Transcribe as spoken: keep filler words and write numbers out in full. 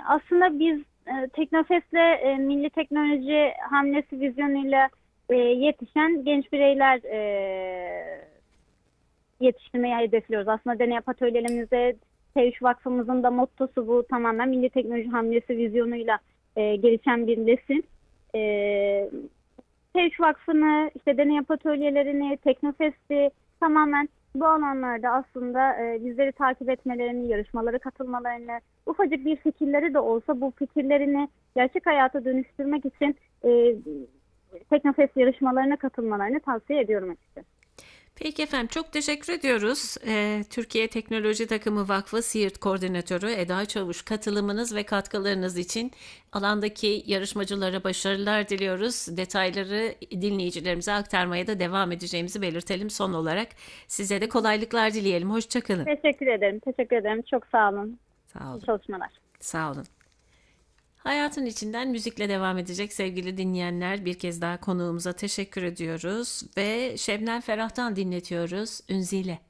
aslında biz e, Teknofest'le e, Milli Teknoloji Hamlesi vizyonuyla e, yetişen genç bireyler e, yetiştirmeyi hedefliyoruz. Aslında deney atölyelerimize T üç Vakfımızın da mottosu bu, tamamen Milli Teknoloji Hamlesi vizyonuyla e, gelişen bir nesil. E, T üç Vakfı'nı, işte deney atölyelerini, Teknofest'i tamamen bu alanlarda aslında e, bizleri takip etmelerini, yarışmalara katılmalarını, ufacık bir fikirleri de olsa bu fikirlerini gerçek hayata dönüştürmek için e, Teknofest yarışmalarına katılmalarını tavsiye ediyorum açıkçası. Peki efendim, çok teşekkür ediyoruz. Ee, Türkiye Teknoloji Takımı Vakfı Siirt Koordinatörü Eda Çavuş, katılımınız ve katkılarınız için alandaki yarışmacılara başarılar diliyoruz. Detayları dinleyicilerimize aktarmaya da devam edeceğimizi belirtelim. Son olarak size de kolaylıklar dileyelim. Hoşça kalın. Teşekkür ederim. Teşekkür ederim. Çok sağ olun. Sağ İyi olun. çalışmalar. Sağ olun. Hayatın içinden müzikle devam edecek sevgili dinleyenler. Bir kez daha konuğumuza teşekkür ediyoruz ve Şebnem Ferah'tan dinletiyoruz Ünzile.